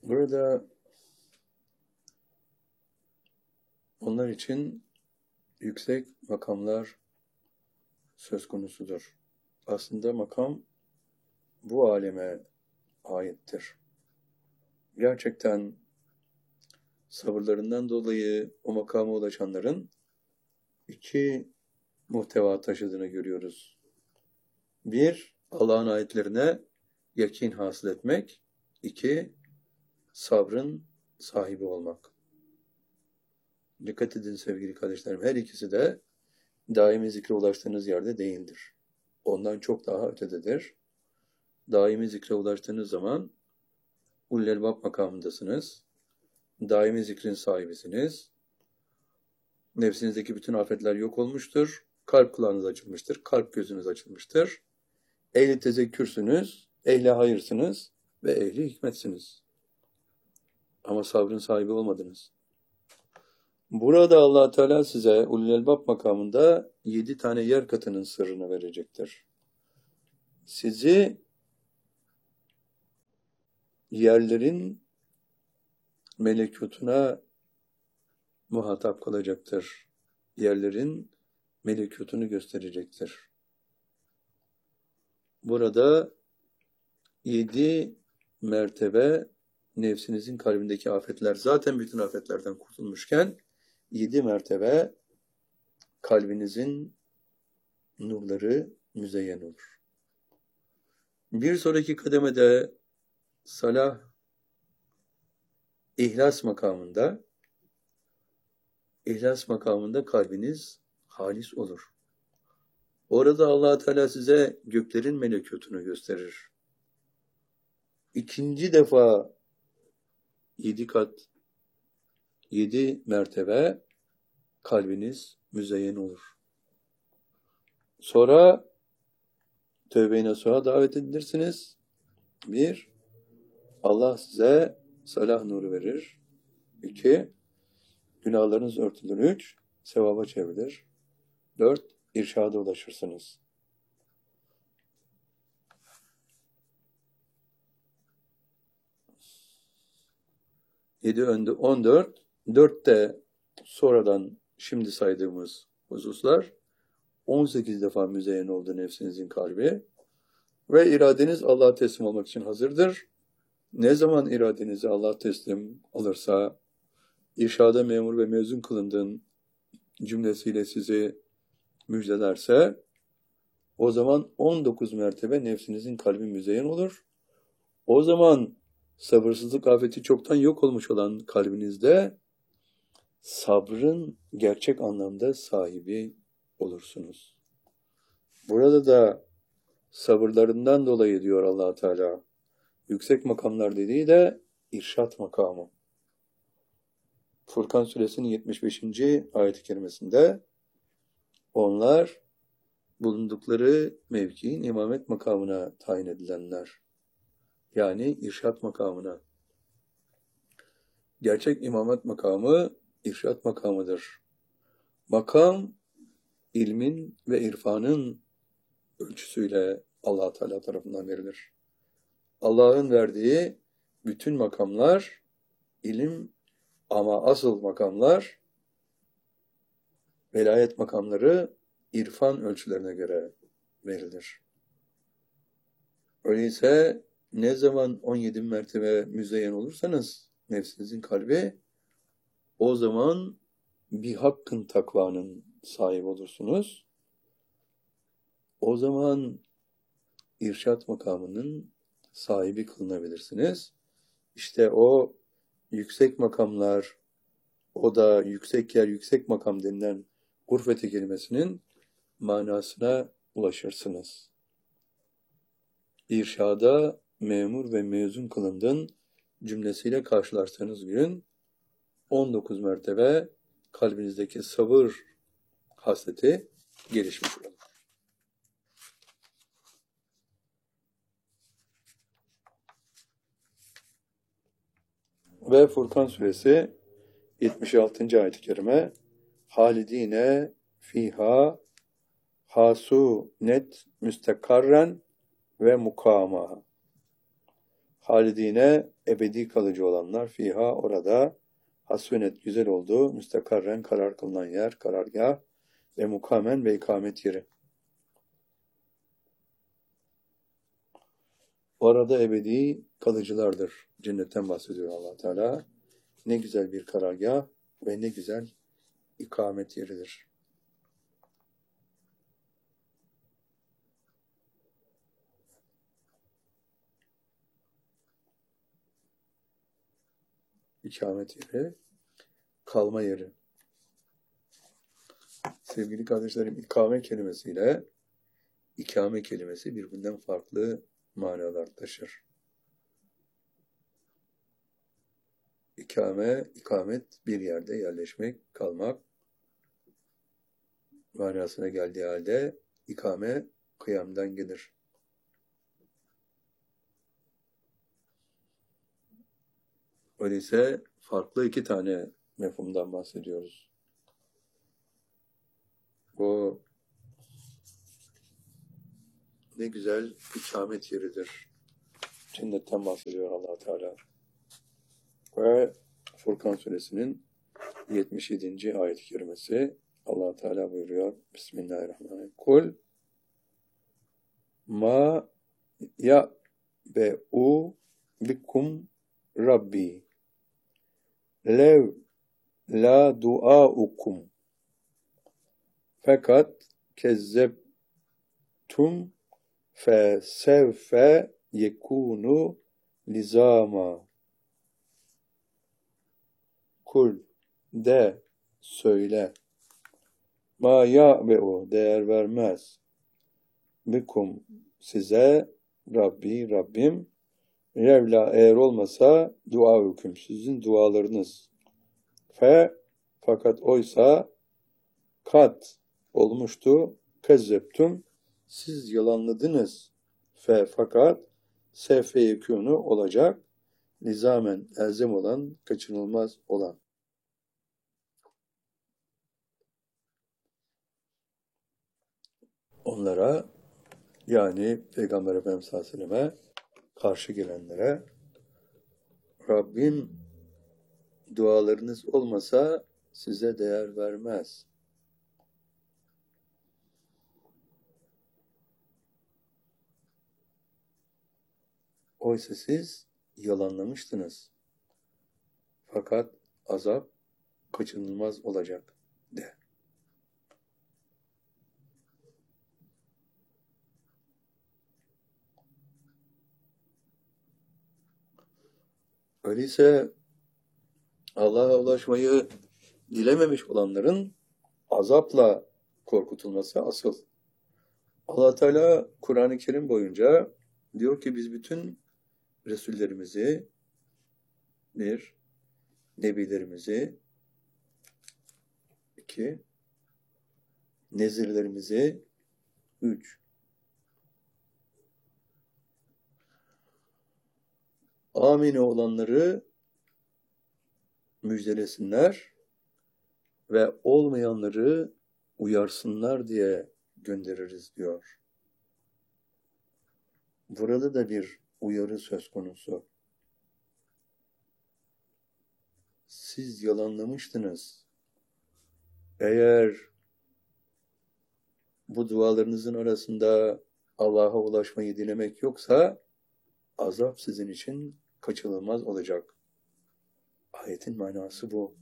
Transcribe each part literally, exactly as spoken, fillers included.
Burada onlar için yüksek makamlar söz konusudur. Aslında makam bu aleme aittir. Gerçekten sabırlarından dolayı o makama ulaşanların iki muhteva taşıdığını görüyoruz. Bir, Allah'ın ayetlerine yakin hasıl etmek. İki, sabrın sahibi olmak. Dikkat edin sevgili kardeşlerim, her ikisi de daimi zikre ulaştığınız yerde değildir. Ondan çok daha ötededir. Daimi zikre ulaştığınız zaman Ulul Elbab makamındasınız. Daimi zikrin sahibisiniz. Nefsinizdeki bütün afetler yok olmuştur. Kalp kulağınız açılmıştır. Kalp gözünüz açılmıştır. Ehli tezekkürsünüz, ehli hayırsınız ve ehli hikmetsiniz. Ama sabrın sahibi olmadınız. Burada Allah Teala size Ulul Elbab makamında yedi tane yer katının sırrını verecektir. Sizi yerlerin melekutuna muhatap kılacaktır. Yerlerin melekutunu gösterecektir. Burada yedi mertebe nefsinizin kalbindeki afetler, zaten bütün afetlerden kurtulmuşken yedi mertebe kalbinizin nurları müzeyyen olur. Bir sonraki kademede salah, ihlas makamında ihlas makamında kalbiniz halis olur. Orada Allah Teala size göklerin melekutunu gösterir. İkinci defa yedi kat, yedi mertebe kalbiniz müzeyyen olur. Sonra tövbe-i nasuha davet edilirsiniz. Bir, Allah size salah nuru verir. İki, günahlarınız örtülür. Üç, sevaba çevrilir. Dört, irşada ulaşırsınız. Yedi önde on dört, dört de sonradan şimdi saydığımız hususlar, on sekiz defa müzeyyen oldu nefsinizin kalbi ve iradeniz Allah'a teslim olmak için hazırdır. Ne zaman iradenizi Allah'a teslim alırsa, irşada memur ve mezun kılındığın cümlesiyle sizi müjdelerse, o zaman on dokuz mertebe nefsinizin kalbi müzeyyen olur. O zaman sabırsızlık afeti çoktan yok olmuş olan kalbinizde sabrın gerçek anlamda sahibi olursunuz. Burada da sabırlarından dolayı diyor Allah Teala, yüksek makamlar dediği de irşat makamı. Furkan Suresinin yetmiş beşinci ayet-i kerimesinde onlar bulundukları mevkiin imamet makamına tayin edilenler. Yani irşat makamına. Gerçek imamet makamı irşat makamıdır. Makam, ilmin ve irfanın ölçüsüyle Allah Teala tarafından verilir. Allah'ın verdiği bütün makamlar ilim, ama asıl makamlar, velayet makamları irfan ölçülerine göre verilir. Öyleyse ne zaman on yedi mertebe müzeyyen olursanız nefsinizin kalbi, o zaman bir hakkın takvanın sahibi olursunuz. O zaman irşat makamının sahibi kılınabilirsiniz. İşte o yüksek makamlar, o da yüksek yer, yüksek makam denilen gurfeti kelimesinin manasına ulaşırsınız. İrşada memur ve mezun kılındın cümlesiyle karşılaştığınız gün on dokuz mertebe kalbinizdeki sabır hasleti gelişmiş olur. Ve Furkan Suresi yetmiş altıncı ayet-i kerime halidine fiha hasu net müstekarren ve mukama. halidine ebedi kalıcı olanlar fiha orada hasünet güzel oldu. Müstakarren karar kılınan yer, karargah ve mukamen ve ikamet yeri. Orada ebedi kalıcılardır. Cennetten bahsediyor Allah Teala. Ne güzel bir karargah ve ne güzel ikamet yeridir. İkamet yeri, kalma yeri. Sevgili kardeşlerim, ikame kelimesiyle ikame kelimesi birbirinden farklı manalar taşır. İkame, ikamet bir yerde yerleşmek, kalmak manasına geldiği halde ikame kıyamdan gelir. Öyleyse farklı iki tane mefhumdan bahsediyoruz. Bu ne güzel ikamet yeridir. Cennetten bahsediyor Allah Teala. Ve Furkan Suresinin yetmiş yedinci ayet-i kerimesi Allah Teala buyuruyor. Bismillahirrahmanirrahim. Kul ma ya be u bikum Rabbi lev la duaukum fakat kezzebtum fe sevfe yekunu lizama. Kul de söyle ma ya'be'u değer vermez bikum size Rabbi Rabbim Revla eğer olmasa dua hüküm sizin dualarınız. Fe fakat oysa kat olmuştu. Kezzeptum siz yalanladınız. Fe fakat sefe yekûnu olacak. Nizamen elzem olan, kaçınılmaz olan. Onlara yani Peygamber Efendimiz sallallahu aleyhi ve selleme karşı gelenlere Rabbim dualarınız olmasa size değer vermez. Oysa siz yalanlamıştınız. Fakat azap kaçınılmaz olacak de. Öyleyse Allah'a ulaşmayı dilememiş olanların azapla korkutulması asıl. Allah Teala Kur'an-ı Kerim boyunca diyor ki biz bütün Resullerimizi bir, Nebilerimizi iki, Nezirlerimizi üç, amine olanları müjdelesinler ve olmayanları uyarsınlar diye göndeririz diyor. Burada da bir uyarı söz konusu. Siz yalanlamıştınız. Eğer bu dualarınızın arasında Allah'a ulaşmayı dilemek yoksa azap sizin için kaçınılmaz olacak. Ayetin manası bu.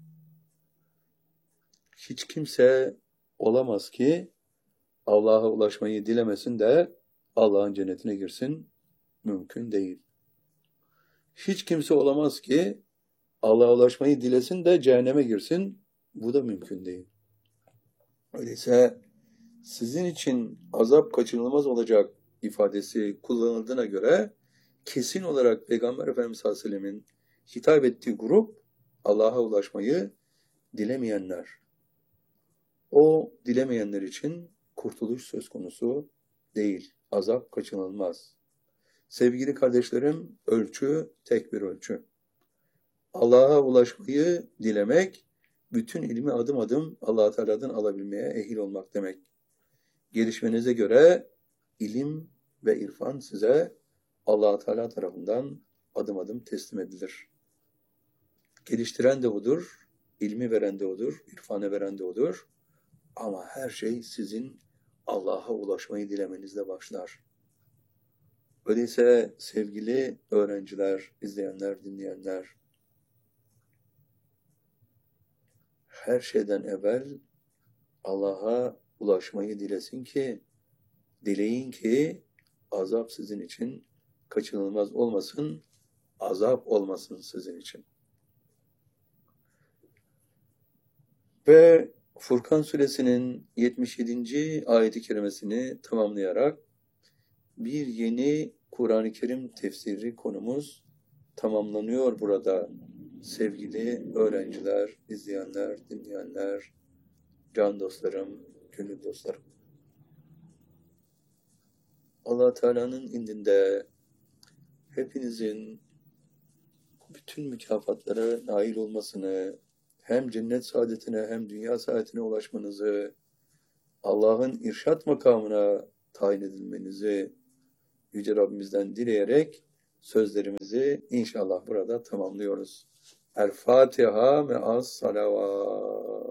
Hiç kimse olamaz ki Allah'a ulaşmayı dilemesin de Allah'ın cennetine girsin. Mümkün değil. Hiç kimse olamaz ki Allah'a ulaşmayı dilesin de cehenneme girsin. Bu da mümkün değil. Öyleyse sizin için azap kaçınılmaz olacak ifadesi kullanıldığına göre kesin olarak Peygamber Efendimiz sallallahu aleyhi ve sellemin hitap ettiği grup Allah'a ulaşmayı dilemeyenler. O dilemeyenler için kurtuluş söz konusu değil. Azap kaçınılmaz. Sevgili kardeşlerim, ölçü tek bir ölçü. Allah'a ulaşmayı dilemek, bütün ilmi adım adım Allah-u Teala'dan alabilmeye ehil olmak demek. Gelişmenize göre ilim ve irfan size Allah Teala tarafından adım adım teslim edilir. Geliştiren de odur, ilmi veren de odur, irfanı veren de odur. Ama her şey sizin Allah'a ulaşmayı dilemenizle başlar. Öyleyse sevgili öğrenciler, izleyenler, dinleyenler, her şeyden evvel Allah'a ulaşmayı dilesin ki, dileyin ki azap sizin için kaçınılmaz olmasın, azap olmasın sizin için. Ve Furkan Suresinin yetmiş yedinci ayeti kerimesini tamamlayarak bir yeni Kur'an-ı Kerim tefsiri konumuz tamamlanıyor burada. Sevgili öğrenciler, izleyenler, dinleyenler, can dostlarım, gönül dostlarım. Allah Teala'nın indinde hepinizin bütün mükafatlara nail olmasını, hem cennet saadetine hem dünya saadetine ulaşmanızı, Allah'ın irşat makamına tayin edilmenizi Yüce Rabbimizden dileyerek sözlerimizi inşallah burada tamamlıyoruz. El Fatiha me'as salavat.